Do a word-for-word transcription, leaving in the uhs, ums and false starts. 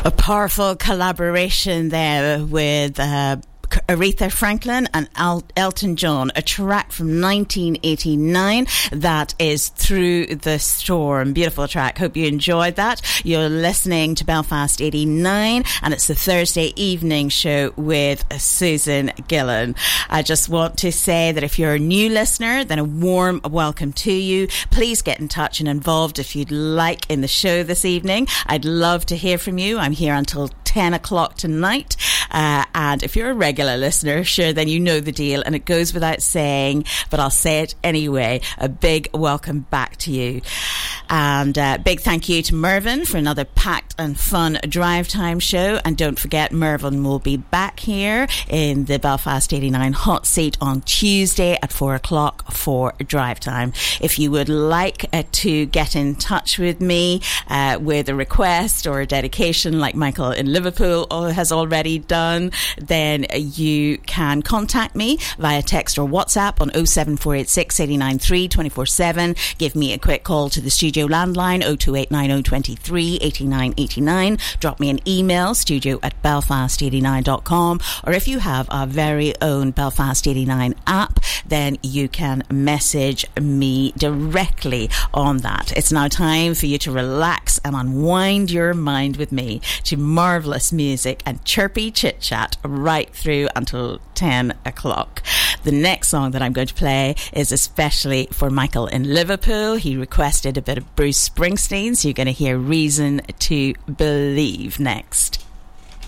A powerful collaboration there with uh, Aretha Franklin and Al- Elton John, a track from nineteen eighty-nine that is Through the Storm. Beautiful track. Hope you enjoyed that. You're listening to Belfast eighty-nine, and it's the Thursday evening show with Susan Gillan. I just want to say that if you're a new listener, then a warm welcome to you. Please get in touch and involved if you'd like in the show this evening. I'd love to hear from you. I'm here until ten o'clock tonight. Uh, and if you're a regular listener, sure, then you know the deal, and it goes without saying, but I'll say it anyway. A big welcome back to you. And uh, big thank you to Mervyn for another packed and fun drive time show. And don't forget, Mervyn will be back here in the Belfast eighty-nine hot seat on Tuesday at four o'clock for drive time. If you would like uh, to get in touch with me uh, with a request or a dedication like Michael in Liverpool has already done, then you can contact me via text or WhatsApp on oh seven four eight six, eight nine three, two four seven. Give me a quick call to the studio landline oh two eight nine oh two three, eight nine eight nine. Drop me an email, studio at belfast eighty-nine dot com, or if you have our very own Belfast eighty-nine app, then you can message me directly on that. It's now time for you to relax and unwind your mind with me to marvellous music and chirpy chit chat right through until ten o'clock. The next song that I'm going to play is especially for Michael in Liverpool. He requested a bit of Bruce Springsteen, so you're going to hear Reason to Believe next.